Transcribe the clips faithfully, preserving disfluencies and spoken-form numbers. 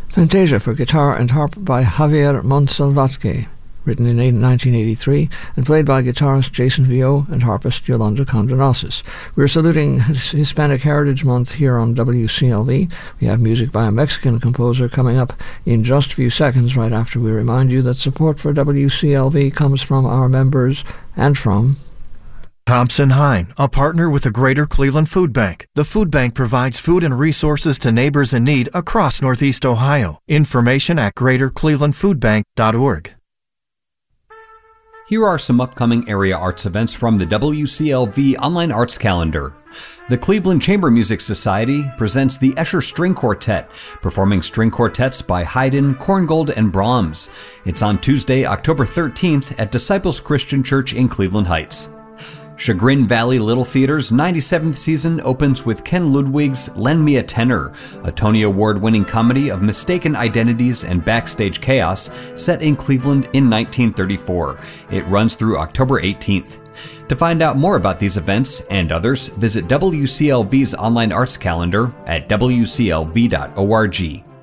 Fantasia for guitar and harp by Javier Montsalvatge, written in nineteen eighty-three and played by guitarist Jason Vio and harpist Yolanda Condonosis. We're saluting Hispanic Heritage Month here on W C L V. We have music by a Mexican composer coming up in just a few seconds, right after we remind you that support for W C L V comes from our members and from Thompson Hine, a partner with the Greater Cleveland Food Bank. The food bank provides food and resources to neighbors in need across Northeast Ohio. Information at greater cleveland food bank dot org. Here are some upcoming area arts events from the W C L V Online Arts Calendar. The Cleveland Chamber Music Society presents the Escher String Quartet, performing string quartets by Haydn, Korngold, and Brahms. It's on Tuesday, October thirteenth at Disciples Christian Church in Cleveland Heights. Chagrin Valley Little Theater's ninety-seventh season opens with Ken Ludwig's Lend Me a Tenor, a Tony Award-winning comedy of mistaken identities and backstage chaos set in Cleveland in nineteen thirty-four. It runs through October eighteenth. To find out more about these events and others, visit W C L V's online arts calendar at w c l v dot org.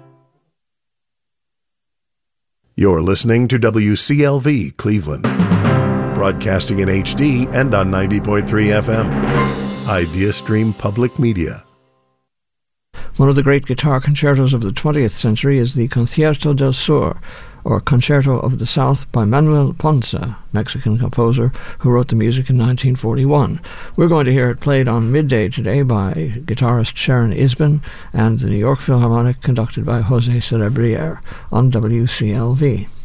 You're listening to W C L V Cleveland, broadcasting in H D and on ninety point three F M. IdeaStream Public Media. One of the great guitar concertos of the twentieth century is the Concierto del Sur, or Concerto of the South, by Manuel Ponce, Mexican composer who wrote the music in nineteen forty-one. We're going to hear it played on midday today by guitarist Sharon Isbin and the New York Philharmonic, conducted by Jose Cerebriere on W C L V.